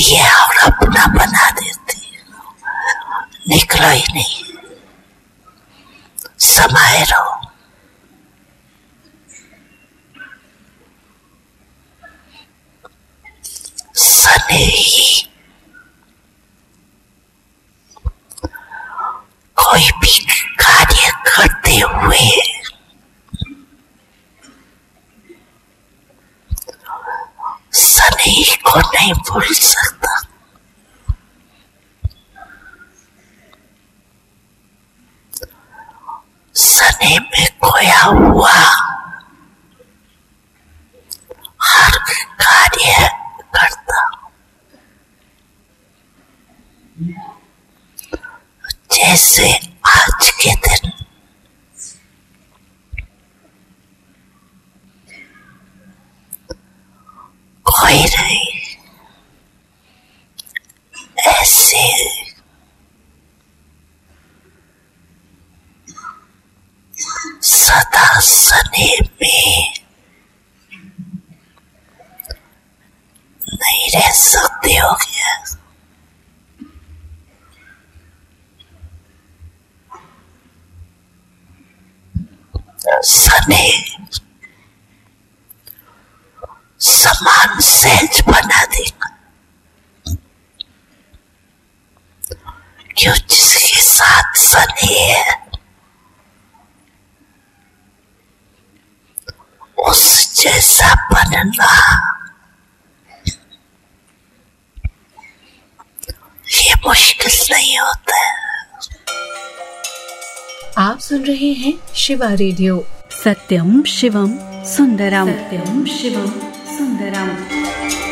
ये और अपना बना देती, निकलो ही नहीं, समाये रहो। स्नेही कोई भी कार्य करते हुए स्नेही को नहीं भूल सकता। स्नेह में खोया हुआ हर कार्य करता। जैसे आज के दिन कोई नहीं, ऐसे सदा स्नेह में नहीं रह सकते हो गया। स्नेह समान सहज बना देगा, क्यों जिसके साथ स्नेह है उस जैसा बनना ये मुश्किल नहीं होता है। आप सुन रहे हैं शिवा रेडियो। सत्यम शिवम सुंदरम। सत्यम शिवम सुंदरम।